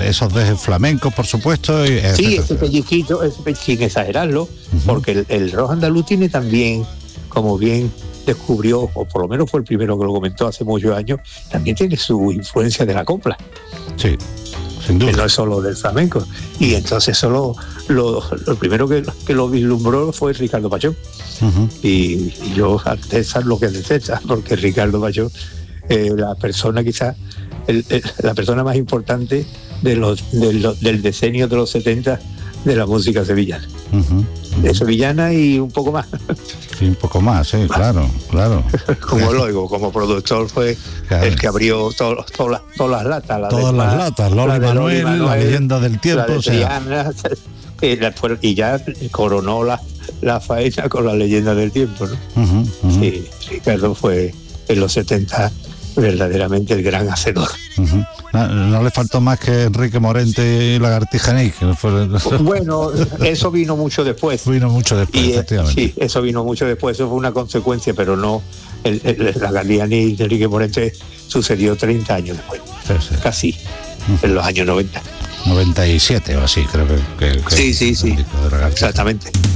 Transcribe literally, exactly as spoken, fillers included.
esos dejes flamencos, por supuesto. Y sí, ese pellizquito, ese, sin exagerarlo, uh-huh. porque el, el rock andaluz tiene también, como bien descubrió, o por lo menos fue el primero que lo comentó hace muchos años, también tiene su influencia de la copla. Sí, sin duda. Que no es solo del flamenco. Y entonces solo lo, lo primero que, que lo vislumbró fue Ricardo Pachón. Uh-huh. Y, y yo al César lo que es de César, porque Ricardo Pachón, eh, la persona quizás, el, el, la persona más importante de los, de los, del decenio de los setenta de la música sevillana. Uh-huh, uh-huh. De sevillana y un poco más. Sí, un poco más, sí, claro, claro. Como lo digo, como productor fue claro. el que abrió todo, todo la, todas las latas. La todas las Mar, latas, Lola y Manuel, Manuel, la leyenda del tiempo. La de o sea. Triana, y, la, y ya coronó la, la faena con la leyenda del tiempo, ¿no? Uh-huh, uh-huh. Sí, Ricardo fue en los setenta verdaderamente el gran hacedor. Uh-huh. No, no le faltó más que Enrique Morente y Lagartija Ney. Fue... Bueno, eso vino mucho después. Vino mucho después, y, efectivamente. Sí, eso vino mucho después, eso fue una consecuencia, pero no, el, el, Lagartija Ney y Enrique Morente sucedió treinta años después, sí, sí. Casi, uh-huh. en los años noventa. noventa y siete o así, creo que... que, que sí, sí, sí, exactamente.